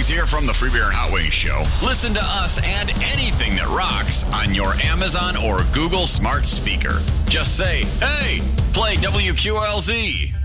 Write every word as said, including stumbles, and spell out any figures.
always hear from the Free Beer and Hot Wings Show. Listen to us and anything that rocks on your Amazon or Google smart speaker. Just say, hey, play W Q L Z.